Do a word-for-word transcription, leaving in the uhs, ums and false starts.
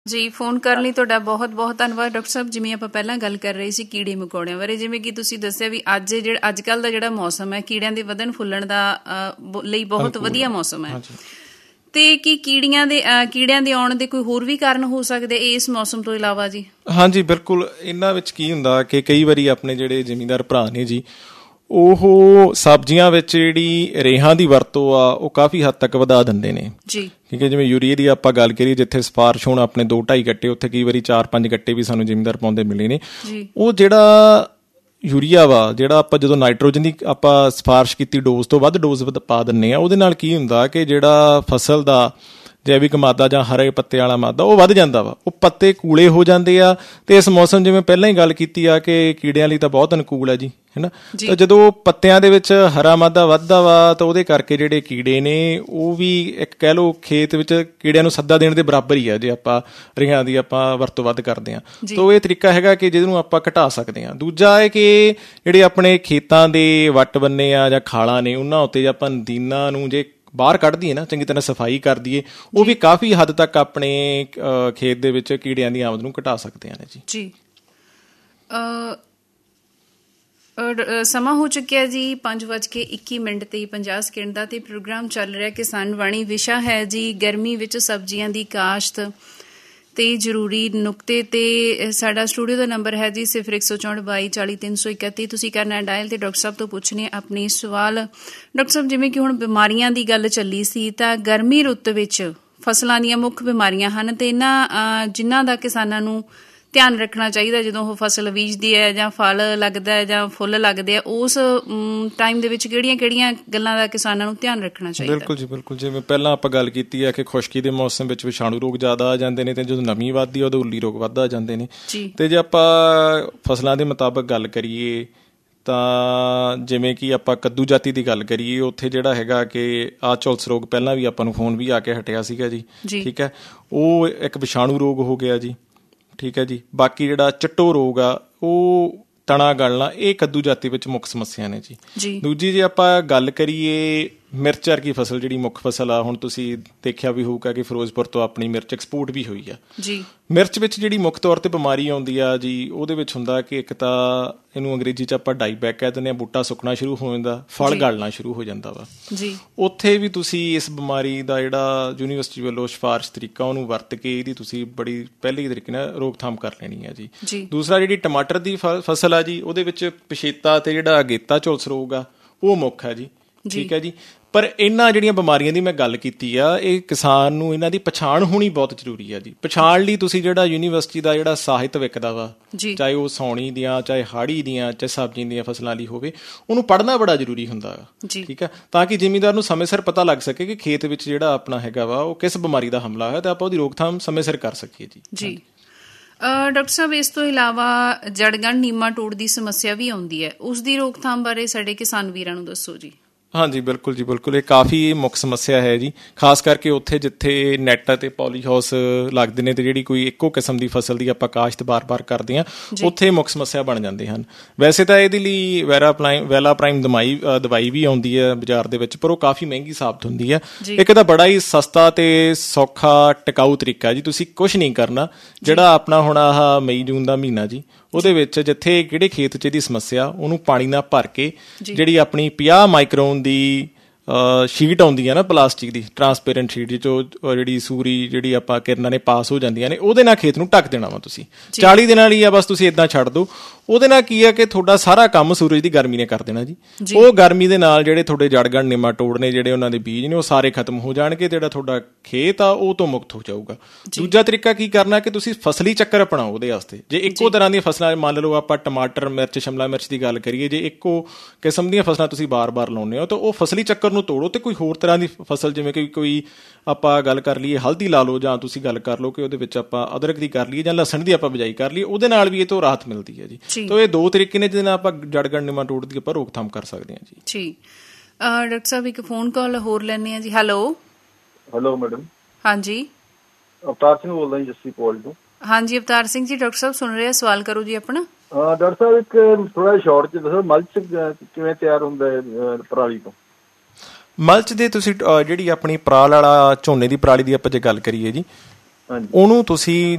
ਜੀ ਫੋਨ ਕਰਨ ਲਈ ਤੁਹਾਡਾ ਬਹੁਤ ਬਹੁਤ ਧੰਨਵਾਦ ਡਾਕਟਰ ਸਾਹਿਬ। ਜਿਵੇਂ ਆਪਾਂ ਪਹਿਲਾਂ ਗੱਲ ਕਰ ਰਹੇ ਸੀ ਕੀੜੇ ਮਕੌੜਿਆਂ ਬਾਰੇ, ਜਿਵੇਂ ਕਿ ਤੁਸੀਂ ਦੱਸਿਆ ਵੀ ਅੱਜ ਜਿਹੜਾ ਅੱਜ ਕੱਲ੍ਹ ਦਾ ਜਿਹੜਾ ਮੌਸਮ ਹੈ ਕੀੜਿਆਂ ਦੇ ਵਧਣ ਫੁੱਲਣ ਦਾ ਲਈ ਬਹੁਤ ਵਧੀਆ ਮੌਸਮ ਹੈ, ਤੇ ਕੀ ਕੀੜੀਆਂ ਦੇ ਕੀੜਿਆਂ ਦੇ ਆਉਣ ਦੇ ਕੋਈ ਹੋਰ ਵੀ ਕਾਰਨ ਹੋ ਸਕਦੇ ਇਸ ਮੌਸਮ ਤੋਂ ਇਲਾਵਾ ਜੀ? ਹਾਂਜੀ ਬਿਲਕੁਲ। ਇਹਨਾਂ ਵਿੱਚ ਕੀ ਹੁੰਦਾ ਕਿ ਕਈ ਵਾਰੀ ਆਪਣੇ ਜਿਹੜੇ ਜ਼ਿਮੀਂਦਾਰ ਭਰਾ ਨੇ ਜੀ, ਉਹ ਸਬਜ਼ੀਆਂ ਵਿੱਚ ਜਿਹੜੀ ਰੇਹਾਂ ਦੀ ਵਰਤੋਂ ਆ ਉਹ ਕਾਫੀ ਹੱਦ ਤੱਕ ਵਧਾ ਦਿੰਦੇ ਨੇ ਜੀ। ਠੀਕ ਹੈ, ਜਿਵੇਂ ਯੂਰੀਏ ਦੀ ਆਪਾਂ ਗੱਲ ਕਰੀਏ, ਜਿੱਥੇ ਸਿਫਾਰਿਸ਼ ਹੁਣ ਆਪਣੇ ਦੋ ਢਾਈ ਗੱਟੇ, ਉੱਥੇ ਕਈ ਵਾਰੀ ਚਾਰ ਪੰਜ ਗੱਟੇ ਵੀ ਸਾਨੂੰ ਜ਼ਿਮੀਂਦਾਰ ਪਾਉਂਦੇ ਮਿਲੇ ਨੇ। ਉਹ ਜਿਹੜਾ ਯੂਰੀਆ ਵਾ, ਜਿਹੜਾ ਆਪਾਂ ਜਦੋਂ ਨਾਈਟ੍ਰੋਜਨ ਦੀ ਆਪਾਂ ਸਿਫਾਰਿਸ਼ ਕੀਤੀ ਡੋਜ਼ ਤੋਂ ਵੱਧ ਡੋਜ਼ ਪਾ ਦਿੰਦੇ ਹਾਂ, ਉਹਦੇ ਨਾਲ ਕੀ ਹੁੰਦਾ ਕਿ ਜਿਹੜਾ ਫਸਲ ਦਾ ਜੈਵਿਕ ਮਾਦਾ ਜਾਂ ਹਰੇ ਪੱਤੇ ਵਾਲਾ ਮਾਦਾ ਉਹ ਵੱਧ ਜਾਂਦਾ ਵਾ, ਉਹ ਪੱਤੇ ਕੂਲੇ ਹੋ ਜਾਂਦੇ ਆ। ਤੇ ਇਸ ਮੌਸਮ ਜਿਵੇਂ ਪਹਿਲਾਂ ਹੀ ਗੱਲ ਕੀਤੀ ਆ ਕਿ ਕੀੜਿਆਂ ਲਈ ਤਾਂ ਬਹੁਤ ਅਨੁਕੂਲ ਹੈ ਜੀ, ਹੈ ਨਾ। ਤਾਂ ਜਦੋਂ ਪੱਤਿਆਂ ਦੇ ਵਿੱਚ ਹਰਾ ਮਾਦਾ ਵੱਧਦਾ ਵਾ ਤਾਂ ਉਹਦੇ ਕਰਕੇ ਜਿਹੜੇ ਕੀੜੇ ਨੇ ਉਹ ਵੀ ਇੱਕ ਕਹਿ ਲਓ ਖੇਤ ਵਿੱਚ ਕੀੜਿਆਂ ਨੂੰ ਸੱਦਾ ਦੇਣ ਦੇ ਬਰਾਬਰ ਹੀ ਆ ਜੇ ਆਪਾਂ ਰੇਹਾਂ ਦੀ ਆਪਾਂ ਵਰਤੋਂ ਵੱਧ ਕਰਦੇ ਹਾਂ। ਤਾਂ ਇਹ ਤਰੀਕਾ ਹੈਗਾ ਕਿ ਜਿਹਨੂੰ ਆਪਾਂ ਘਟਾ ਸਕਦੇ ਹਾਂ। ਦੂਜਾ ਹੈ ਕਿ ਜਿਹੜੇ ਆਪਣੇ ਖੇਤਾਂ ਦੇ ਵੱਟ ਬੰਨੇ ਆ ਜਾਂ ਖਾਲਾਂ ਨੇ, ਉਹਨਾਂ ਉੱਤੇ ਆਪਾਂ ਨਦੀਨਾਂ ਨੂੰ ਜੇ ਬਾਹਰ ਕੱਢ ਦਈਏ ਨਾ, ਚੰਗੀ ਤਰ੍ਹਾਂ ਸਫਾਈ ਕਰ ਦਈਏ, ਉਹ ਵੀ ਕਾਫੀ ਹੱਦ ਤੱਕ ਆਪਣੇ ਖੇਤ ਦੇ ਵਿੱਚ ਕੀੜਿਆਂ ਦੀ ਆਮਦ ਨੂੰ ਘਟਾ ਸਕਦੇ ਨੇ ਜੀ। ਜੀ ਸਮਾਂ ਹੋ ਚੁੱਕਿਆ ਜੀ ਪੰਜ ਵੱਜ ਕੇ ਇੱਕੀ ਮਿੰਟ ਤੇ ਪੰਜਾਹ ਸਕਿੰਟ ਦਾ, ਤੇ ਪ੍ਰੋਗਰਾਮ ਚੱਲ ਰਿਹਾ ਕਿਸਾਨ ਵਾਣੀ। ਵਿਸ਼ਾ ਹੈ ਜੀ ਗਰਮੀ ਵਿੱਚ ਸਬਜ਼ੀਆਂ ਦੀ ਕਾਸ਼ਤ ਤੇ ਜ਼ਰੂਰੀ ਨੁਕਤੇ, ਤੇ ਸਾਡਾ ਸਟੂਡੀਓ ਦਾ ਨੰਬਰ ਹੈ ਜੀ ਸਿਫਰ ਇੱਕ ਸੌ ਚੌਂਹਠ ਬਾਈ ਚਾਲੀ ਤਿੰਨ ਸੌ ਇਕੱਤੀ। ਤੁਸੀਂ ਕਰਨਾ ਡਾਇਲ ਤੇ ਡਾਕਟਰ ਸਾਹਿਬ ਤੋਂ ਪੁੱਛਣੇ ਆਪਣੇ ਸਵਾਲ। ਡਾਕਟਰ ਸਾਹਿਬ, ਜਿਵੇਂ ਕਿ ਹੁਣ ਬਿਮਾਰੀਆਂ ਦੀ ਗੱਲ ਚੱਲੀ ਸੀ, ਤਾਂ ਗਰਮੀ ਰੁੱਤ ਵਿੱਚ ਫਸਲਾਂ ਦੀਆਂ ਮੁੱਖ ਬਿਮਾਰੀਆਂ ਹਨ, ਤੇ ਇਹਨਾਂ ਜਿਨ੍ਹਾਂ ਦਾ ਕਿਸਾਨਾਂ ਨੂੰ ਧਿਆਨ ਰੱਖਣਾ ਚਾਹੀਦਾ ਜਦੋਂ ਉਹ ਫਸਲ ਬੀਜਦੀ ਹੈ ਜਾਂ ਫਲ ਲੱਗਦਾ ਹੈ ਜਾਂ ਫੁੱਲ ਲੱਗਦੇ ਆ, ਉਸ ਟਾਈਮ ਦੇ ਵਿੱਚ ਕਿਹੜੀਆਂ ਕਿਹੜੀਆਂ ਗੱਲਾਂ ਦਾ ਕਿਸਾਨਾਂ ਨੂੰ ਧਿਆਨ ਰੱਖਣਾ ਚਾਹੀਦਾ? ਬਿਲਕੁਲ ਜੀ ਬਿਲਕੁਲ। ਜਿਵੇਂ ਪਹਿਲਾਂ ਆਪਾਂ ਗੱਲ ਕੀਤੀ ਹੈ ਕਿ ਖੁਸ਼ਕੀ ਦੇ ਮੌਸਮ ਵਿੱਚ ਵਿਸ਼ਾਣੂ ਰੋਗ ਜ਼ਿਆਦਾ ਆ ਜਾਂਦੇ ਨੇ, ਤੇ ਜਦੋਂ ਨਮੀ ਵੱਧਦੀ ਆ ਉਦੋਂ ਉੱਲੀ ਰੋਗ ਵੱਧ ਆ ਜਾਂਦੇ ਨੇ। ਤੇ ਜੇ ਆਪਾਂ ਫਸਲਾਂ ਦੇ ਮੁਤਾਬਕ ਗੱਲ ਕਰੀਏ ਤਾਂ ਜਿਵੇਂ ਕਿ ਆਪਾਂ ਕੱਦੂ ਜਾਤੀ ਦੀ ਗੱਲ ਕਰੀਏ, ਉੱਥੇ ਜਿਹੜਾ ਹੈਗਾ ਕਿ ਆਹ ਝੁਲਸ ਰੋਗ ਪਹਿਲਾਂ ਵੀ ਆਪਾਂ ਨੂੰ ਫੋਨ ਵੀ ਆ ਕੇ ਹਟਿਆ ਸੀਗਾ ਜੀ। ਠੀਕ ਹੈ, ਉਹ ਇੱਕ ਵਿਸ਼ਾਣੂ ਰੋਗ ਹੋ ਗਿਆ ਜੀ। ਠੀਕ ਹੈ ਜੀ। ਬਾਕੀ ਜਿਹੜਾ ਚਿੱਟੋ ਰੋਗ ਆ, ਉਹ ਤਣਾ ਗਲਣਾ, ਇਹ ਕੱਦੂ ਜਾਤੀ ਵਿੱਚ ਮੁੱਖ ਸਮੱਸਿਆ ਨੇ ਜੀ। ਦੂਜੀ ਜੇ ਆਪਾਂ ਗੱਲ ਕਰੀਏ ਮਿਰਚ ਵਰਗੀ ਫਸਲ, ਜਿਹੜੀ ਮੁੱਖ ਫਸਲ ਆ, ਹੁਣ ਤੁਸੀਂ ਦੇਖਿਆ ਵੀ ਹੋਊਗਾ ਕਿ ਫਿਰੋਜ਼ਪੁਰ ਤੋਂ ਆਪਣੀ ਮਿਰਚ ਐਕਸਪੋਰਟ ਵੀ ਹੋਈ ਆ ਜੀ। ਮਿਰਚ ਵਿੱਚ ਜਿਹੜੀ ਮੁੱਖ ਤੌਰ ਤੇ ਬਿਮਾਰੀ ਆਉਂਦੀ ਆ ਜੀ, ਉਹਦੇ ਵਿੱਚ ਹੁੰਦਾ ਕਿ ਇੱਕ ਤਾਂ ਇਹਨੂੰ ਅੰਗਰੇਜ਼ੀ 'ਚ ਆਪਾਂ ਡਾਈਬੈਕ ਕਹਿ ਦਿੰਦੇ ਹਾਂ, ਬੂਟਾ ਸੁੱਕਣਾ ਸ਼ੁਰੂ ਹੋ ਜਾਂਦਾ, ਫਲ ਗਲਣਾ ਸ਼ੁਰੂ ਹੋ ਜਾਂਦਾ ਵਾ ਜੀ। ਉੱਥੇ ਵੀ ਤੁਸੀਂ ਇਸ ਬਿਮਾਰੀ ਦਾ ਜਿਹੜਾ ਯੂਨੀਵਰਸਿਟੀ ਵੱਲੋਂ ਸਿਫਾਰਿਸ਼ ਤਰੀਕਾ, ਉਹਨੂੰ ਵਰਤ ਕੇ ਇਹਦੀ ਤੁਸੀਂ ਬੜੀ ਪਹਿਲੇ ਤਰੀਕੇ ਨਾਲ ਰੋਕਥਾਮ ਕਰ ਲੈਣੀ ਆ ਜੀ। ਦੂਸਰਾ ਜਿਹੜੀ ਟਮਾਟਰ ਦੀ ਫਸਲ ਆ ਜੀ, ਉਹਦੇ ਵਿੱਚ ਪਛੇਤਾ ਤੇ ਜਿਹੜਾ ਅਗੇਤਾ ਝੁਲਸ ਰੋਗ ਆ, ਉਹ ਮੁੱਖ ਆ ਜੀ। ਠੀਕ ਹੈ ਜੀ। ਪਰ ਇਹਨਾਂ ਜਿਹੜੀਆਂ ਬਿਮਾਰੀਆਂ ਦੀ ਮੈਂ ਗੱਲ ਕੀਤੀ ਆ, ਇਹ ਕਿਸਾਨ ਨੂੰ ਇਹਨਾਂ ਦੀ ਪਛਾਣ ਹੋਣੀ ਬਹੁਤ ਜ਼ਰੂਰੀ ਆ ਜੀ। ਪਛਾਣ ਲਈ ਤੁਸੀਂ ਜਿਹੜਾ ਯੂਨੀਵਰਸਿਟੀ ਦਾ ਜਿਹੜਾ ਸਾਹਿਤ ਵਿਕਦਾ ਵਾ, ਚਾਹੇ ਉਹ ਸਾਉਣੀ ਦੀਆਂ, ਚਾਹੇ ਹਾੜੀ ਦੀਆਂ, ਚਾਹੇ ਸਬਜ਼ੀ ਦੀਆਂ ਫਸਲਾਂ ਲਈ ਹੋਵੇ, ਉਹਨੂੰ ਪੜ੍ਹਨਾ ਬੜਾ ਜ਼ਰੂਰੀ ਹੁੰਦਾ ਗਾ। ਠੀਕ ਹੈ, ਤਾਂ ਕਿ ਜ਼ਿਮੀਂਦਾਰ ਨੂੰ ਸਮੇਂ ਸਿਰ ਪਤਾ ਲੱਗ ਸਕੇ ਕਿ ਖੇਤ ਵਿੱਚ ਜਿਹੜਾ ਆਪਣਾ ਹੈਗਾ ਵਾ ਉਹ ਕਿਸ ਬਿਮਾਰੀ ਦਾ ਹਮਲਾ ਹੋਇਆ, ਤੇ ਆਪਾਂ ਉਹਦੀ ਰੋਕਥਾਮ ਸਮੇਂ ਸਿਰ ਕਰ ਸਕੀਏ ਜੀ। ਜੀ ਡਾਕਟਰ ਸਾਹਿਬ, ਇਸ ਤੋਂ ਇਲਾਵਾ ਜੜਗਣ ਨੀਮਾਟੋਡ ਦੀ ਸਮੱਸਿਆ ਵੀ ਆਉਂਦੀ ਹੈ, ਉਸ ਦੀ ਰੋਕਥਾਮ ਬਾਰੇ ਸਾਡੇ ਕਿਸਾਨ ਵੀਰਾਂ ਨੂੰ ਦੱਸੋ ਜੀ। ਹਾਂਜੀ ਬਿਲਕੁਲ ਜੀ ਬਿਲਕੁਲ। ਇਹ ਕਾਫੀ ਮੁੱਖ ਸਮੱਸਿਆ ਹੈ ਜੀ, ਖਾਸ ਕਰਕੇ ਉੱਥੇ ਜਿੱਥੇ ਨੈੱਟ ਅਤੇ ਪੋਲੀ ਹਾਊਸ ਲੱਗਦੇ ਨੇ, ਤੇ ਜਿਹੜੀ ਕੋਈ ਇੱਕੋ ਕਿਸਮ ਦੀ ਫਸਲ ਦੀ ਆਪਾਂ ਕਾਸ਼ਤ ਬਾਰ-ਬਾਰ ਕਰਦੇ ਹਾਂ, ਉੱਥੇ ਮੁੱਖ ਸਮੱਸਿਆ ਬਣ ਜਾਂਦੇ ਹਨ। ਵੈਸੇ ਤਾਂ ਇਹਦੇ ਲਈ ਵੈਰਾ ਪ੍ਰਾਈਮ ਵੈਲਾ ਪ੍ਰਾਈਮ ਦਵਾਈ ਦਵਾਈ ਵੀ ਆਉਂਦੀ ਹੈ ਬਾਜ਼ਾਰ ਦੇ ਵਿੱਚ, ਪਰ ਉਹ ਕਾਫੀ ਮਹਿੰਗੀ ਸਾਬਤ ਹੁੰਦੀ ਹੈ। ਇੱਕ ਤਾਂ ਬੜਾ ਹੀ ਸਸਤਾ ਤੇ ਸੌਖਾ ਟਿਕਾਊ ਤਰੀਕਾ ਜੀ, ਤੁਸੀਂ ਕੁਛ ਨਹੀਂ ਕਰਨਾ। ਜਿਹੜਾ ਆਪਣਾ ਹੁਣ ਆਹ ਮਈ ਜੂਨ ਦਾ ਮਹੀਨਾ ਜੀ, ਉਹਦੇ ਵਿੱਚ ਜਿੱਥੇ ਕਿਹੜੇ ਖੇਤ 'ਚ ਇਹਦੀ ਸਮੱਸਿਆ, ਉਹਨੂੰ ਪਾਣੀ ਨਾਲ ਭਰ ਕੇ ਜਿਹੜੀ ਆਪਣੀ ਪੰਜਾਹ ਮਾਈਕਰੋਨ ਦੀ ਸ਼ੀਟ ਆਉਂਦੀ ਹੈ ਨਾ ਪਲਾਸਟਿਕ ਦੀ, ਟਰਾਂਸਪੇਰੈਂਟ ਸ਼ੀਟ, ਜੋ ਜਿਹੜੀ ਸੂਰੀ ਜਿਹੜੀ ਆਪਾਂ ਕਿਰਨਾਂ ਨੇ ਪਾਸ ਹੋ ਜਾਂਦੀਆਂ ਨੇ, ਉਹਦੇ ਨਾਲ ਖੇਤ ਨੂੰ ਢੱਕ ਦੇਣਾ ਵਾ ਤੁਸੀਂ। ਚਾਲੀ ਦਿਨਾਂ ਲਈ ਆ ਬਸ, ਤੁਸੀਂ ਏਦਾਂ ਛੱਡ ਦਿਓ। ਉਹਦੇ ਨਾਲ ਕੀ ਆ ਕਿ ਤੁਹਾਡਾ ਸਾਰਾ ਕੰਮ ਸੂਰਜ ਦੀ ਗਰਮੀ ਨੇ ਕਰ ਦੇਣਾ ਜੀ। ਉਹ ਗਰਮੀ ਦੇ ਨਾਲ ਜਿਹੜੇ ਤੁਹਾਡੇ ਜੜਗਣ ਨਿਮਾਟੋਡ ਨੇ, ਜਿਹੜੇ ਉਹਨਾਂ ਦੇ ਬੀਜ ਨੇ, ਉਹ ਸਾਰੇ ਖਤਮ ਹੋ ਜਾਣਗੇ। ਜਿਹੜਾ ਤੁਹਾਡਾ ਖੇਤ ਆ ਉਹ ਤੋਂ ਮੁਕਤ ਹੋ ਜਾਊਗਾ। ਦੂਜਾ ਤਰੀਕਾ ਕੀ ਕਰਨਾ ਕਿ ਤੁਸੀਂ ਫਸਲੀ ਚੱਕਰ ਅਪਣਾਓ ਉਹਦੇ ਵਾਸਤੇ। ਜੇ ਇੱਕੋ ਤਰ੍ਹਾਂ ਦੀਆਂ ਫਸਲਾਂ, ਮੰਨ ਲਓ ਆਪਾਂ ਟਮਾਟਰ, ਮਿਰਚ, ਸ਼ਿਮਲਾ ਮਿਰਚ ਦੀ ਗੱਲ ਕਰੀਏ, ਜੇ ਇੱਕੋ ਕਿਸਮ ਦੀਆਂ ਫਸਲਾਂ ਤੁਸੀਂ ਬਾਰ-ਬਾਰ ਲਾਉਂਦੇ ਹੋ, ਤਾਂ ਉਹ ਫਸਲੀ ਚੱਕਰ ਨੂੰ ਤੋੜੋ ਤੇ ਕੋਈ ਹੋਰ ਤਰ੍ਹਾਂ ਦੀ ਫਸਲ, ਜਿਵੇਂ ਕਿ ਕੋਈ ਆਪਾਂ ਗੱਲ ਕਰ ਲਈਏ ਹਲਦੀ ਲਾ ਲਓ, ਜਾਂ ਤੁਸੀਂ ਗੱਲ ਕਰ ਲਓ ਕਿ ਉਹਦੇ ਵਿੱਚ ਆਪਾਂ ਅਦਰਕ ਦੀ ਕਰ ਲਈਏ, ਜਾਂ ਲਸਣ ਦੀ ਆਪਾਂ ਬਿਜਾਈ ਕਰ ਲਈਏ, ਉਹਦੇ ਨਾਲ ਵੀ ਇਹ ਤੋਂ ਰਾਹਤ ਮਿਲਦੀ ਹੈ ਜੀ। ਤਾਂ ਇਹ ਦੋ ਤਰੀਕੇ ਨੇ ਜਿਹਦੇ ਨਾਲ ਆਪਾਂ ਜੜਗਣ ਨਿਮਾਟੋਡ ਦੀ ਆਪਾਂ ਰੋਕਥਾਮ ਕਰ ਸਕਦੇ ਹਾਂ ਜੀ। ਜੀ ਡਾਕਟਰ ਸਾਹਿਬ, ਇੱਕ ਫੋਨ ਕਾਲ ਹੋਰ ਲੈਂਦੇ ਹਾਂ ਜੀ। Hello hello madam. ਹਾਂਜੀ, ਅਵਤਾਰ ਸਿੰਘ ਬੋਲਦਾ ਜੀ, ਜੱਸੀ ਪੋਲ ਤੋਂ। ਹਾਂਜੀ ਅਵਤਾਰ ਸਿੰਘ ਜੀ, ਡਾਕਟਰ ਸਾਹਿਬ ਸੁਣ ਰਹੇ, ਸਵਾਲ ਕਰੋ ਜੀ ਆਪਣਾ। ਡਾਕਟਰ ਸਾਹਿਬ, ਇੱਕ ਥੋੜਾ ਸ਼ਾਰਟ ਚ ਦੱਸੋ, ਮਲਚ ਕਿਵੇਂ ਤਿਆਰ ਹੁੰਦਾ ਹੈ ਪਰਾਲੀ ਤੋਂ? ਮਲਚ ਦੇ ਤੁਸੀਂ ਜਿਹੜੀ ਆਪਣੀ ਪਰਾਲ ਵਾਲਾ ਝੋਨੇ ਦੀ ਪਰਾਲੀ ਦੀ ਆਪਾਂ ਜੇ ਗੱਲ ਕਰੀਏ ਜੀ, ਉਹਨੂੰ ਤੁਸੀਂ